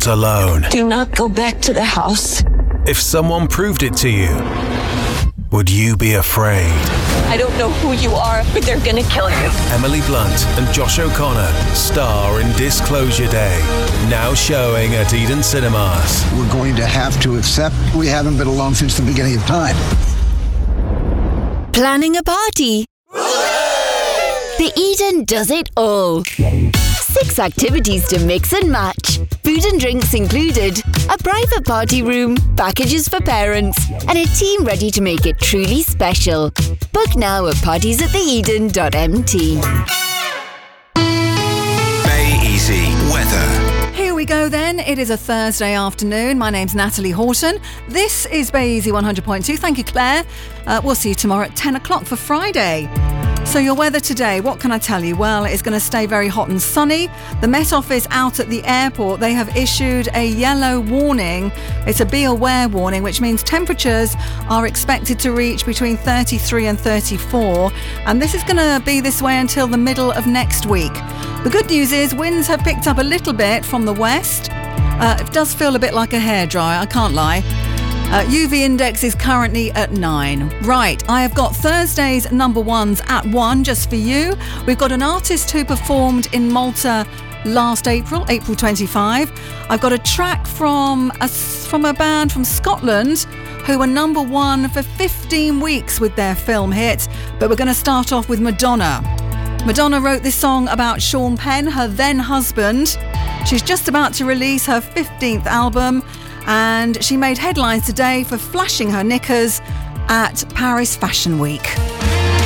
alone. Do not go back to the house. If someone proved it to you, would you be afraid? I don't know who you are, but they're gonna kill you. Emily Blunt and Josh O'Connor star in Disclosure Day, now showing at Eden Cinemas. We're going to have to accept we haven't been alone since the beginning of time. Planning a party? The Eden does it all. 6 activities to mix and match. Food and drinks included. A private party room, packages for parents, and a team ready to make it truly special. Book now at partiesattheeden.mt. Bay Easy Weather. Here we go then. It is a Thursday afternoon. My name's Natalie Horton. This is Bay Easy 100.2. Thank you, Claire. We'll see you tomorrow at 10 o'clock for Friday. So your weather today, what can I tell you? Well, it's going to stay very hot and sunny. The Met Office out at the airport, they have issued a yellow warning. It's a be aware warning, which means temperatures are expected to reach between 33 and 34. And this is going to be this way until the middle of next week. The good news is winds have picked up a little bit from the west. It does feel a bit like a hairdryer, I can't lie. UV index is currently at 9. Right, I have got Thursday's number ones at 1 just for you. We've got an artist who performed in Malta last April 25. I've got a track from a band from Scotland who were number 1 for 15 weeks with their film hit. But we're going to start off with Madonna. Madonna wrote this song about Sean Penn, her then husband. She's just about to release her 15th album. And she made headlines today for flashing her knickers at Paris Fashion Week.